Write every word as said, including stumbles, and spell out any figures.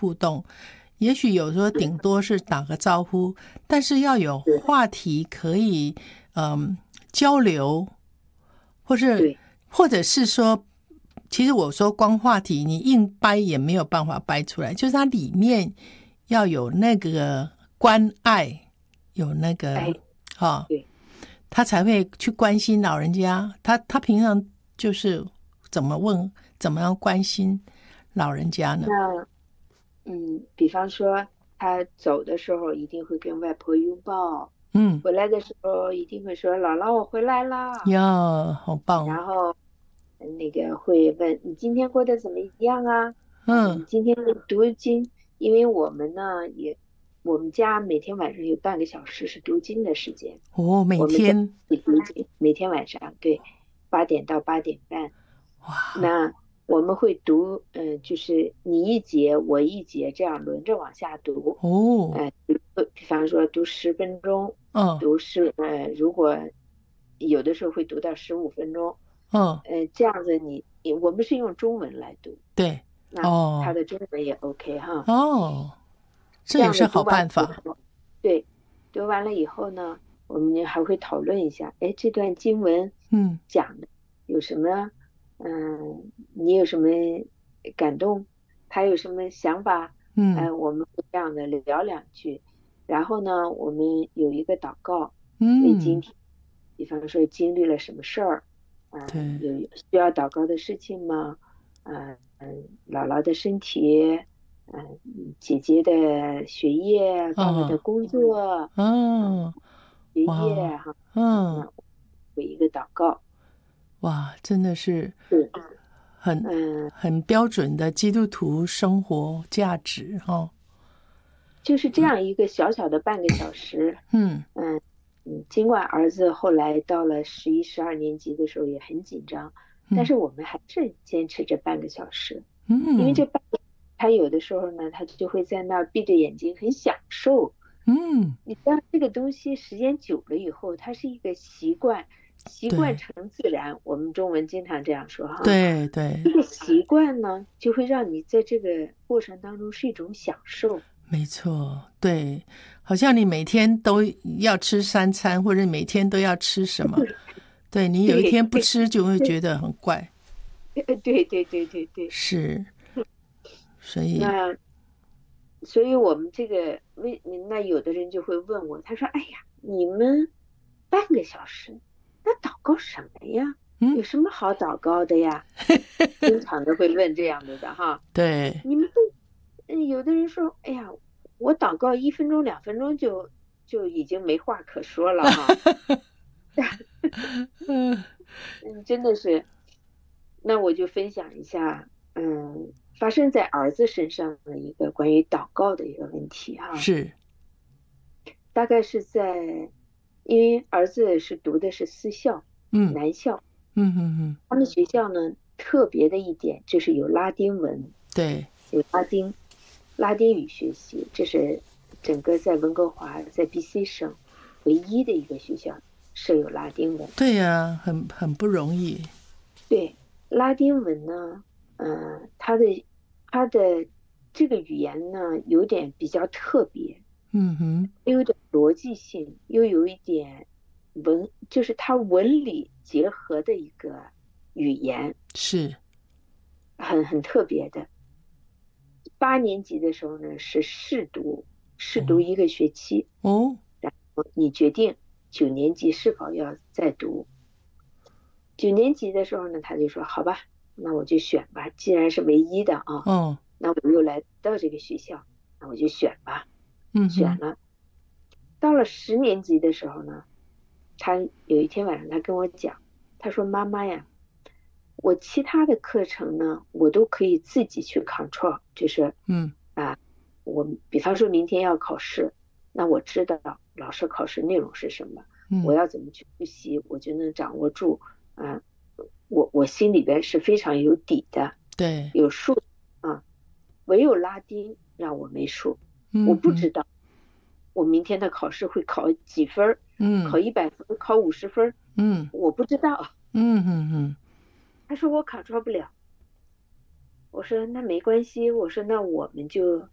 互动。也许有时候顶多是打个招呼，但是要有话题可以嗯交流，或是或者是说，其实我说光话题你硬掰也没有办法掰出来，就是它里面要有那个关爱，有那个哦，他才会去关心老人家。他他平常就是怎么问，怎么样关心老人家呢？ 那嗯，比方说他走的时候一定会跟外婆拥抱， 嗯， 回来的时候一定会说姥姥我回来啦， 呀，好棒。 然后那个会问你今天过得怎么样啊？啊， 嗯， 你今天读经，因为我们呢也，我们家每天晚上有半个小时是读经的时间， 哦，每我们在天， 读经，每天晚上对，八点到八点半。 哇， 那我们会读，嗯、呃，就是你一节我一节，这样轮着往下读。 哦， 呃，比方说读十分钟， 嗯读十，呃，如果有的时候会读到十五分钟， 嗯， 呃，这样子你，你我们是用中文来读， 对， 那他哦的中文也 OK 哈。 哦，这这也是好样子读完办法。 以后，对，读完了以后呢，我们还会讨论一下，哎，这段经文嗯讲的有什么，嗯，你有什么感动，他有什么想法， 嗯呃，我们会这样的聊两句，然后呢，我们有一个祷告，为今嗯， 天，比方说经历了什么事儿，嗯、 对， 有需要祷告的事情吗？嗯、嗯，姥姥的身体。嗯，姐姐的学业，爸爸的哦工作，嗯， 哦， 学业哇， 哈， 嗯那为一个祷告， 哇，真的是对， 很嗯， 很标准的基督徒生活价值哦。 就是这样一个小小的半个小时， 嗯嗯嗯，尽管儿子后来到了十一、十二年级的时候也很紧张，但嗯是我们还是坚持这半个小时，因为嗯这半个他有的时候呢，他就会在那儿闭着眼睛很享受。 嗯， 你知道这个东西时间久了以后，它是一个习惯，习惯对成自然。我们中文经常这样说哈， 对对， 这个习惯呢，就会让你在这个过程当中是一种享受。 没错，对，好像你每天都要吃三餐，或者每天都要吃什么，对你有一对天不对吃就会对觉得很怪。 对对对对对对。 是，所以那所以我们这个为那有的人就会问我，他说：“哎呀，你们半个小时，那祷告什么呀？ 嗯， 有什么好祷告的呀？”经常的会问这样的的哈。 对， 你们会，嗯，有的人说，哎呀，我祷告一分钟、两分钟就就已经没话可说了哈。 嗯嗯，真的是，那我就分享一下，嗯，发生在儿子身上的一个关于祷告的一个问题哈。 是， 大概是在，因为儿子是读的是私校， 嗯男校， 嗯嗯嗯， 他们学校呢特别的一点就是有拉丁文， 对， 有拉丁拉丁语学习，这是整个在温哥华在 B C 省唯一的一个学校设有拉丁文。 对呀，很很不容易。 对，拉丁文呢，呃，它的它的这个语言呢有点比较特别， 嗯哼， 又有点逻辑性，又有一点文，就是它文理结合的一个语言， 是， 很很特别的。八年级的时候呢是试读，试读哦一个学期， 哦， 你决定九年级是否要再读。九年级的时候呢，他就说好吧，那我就选吧，既然是唯一的啊， 哦， 那我又来到这个学校，那我就选吧， 嗯哼， 选了。到了十年级的时候呢，他有一天晚上他跟我讲，他说妈妈呀，我其他的课程呢，我都可以自己去 control，就是嗯啊，我比方说明天要考试，那我知道老师考试内容是什么，我嗯， 要怎么去复习，我就能掌握住啊，我我心里边是非常有底的， 对， 有数啊，唯有拉丁让我没数，我嗯哼， 不知道我明天的考试会考几分， 嗯考一百分，考五十分， 嗯我不知道。 嗯哼哼， 他说我考察不了，我说那没关系，我说那我们就